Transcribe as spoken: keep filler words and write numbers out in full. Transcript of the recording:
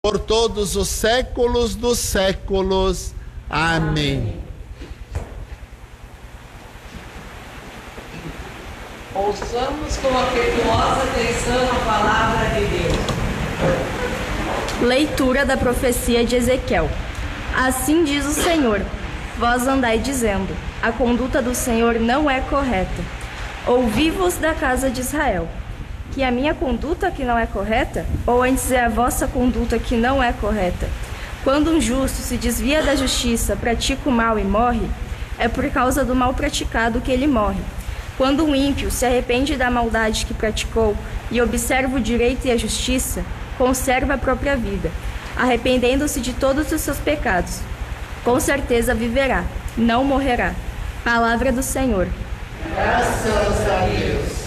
por todos os séculos dos séculos. Amém. Ouçamos com afetuosa atenção a palavra de Deus. Leitura da profecia de Ezequiel. Assim diz o Senhor: vós andai dizendo, a conduta do Senhor não é correta. Ouvi-vos da casa de Israel. Que a minha conduta que não é correta? Ou antes é a vossa conduta que não é correta? Quando um justo se desvia da justiça, pratica o mal e morre, é por causa do mal praticado que ele morre. Quando um ímpio se arrepende da maldade que praticou e observa o direito e a justiça, conserva a própria vida, arrependendo-se de todos os seus pecados. Com certeza viverá, não morrerá. Palavra do Senhor. Graças a Deus.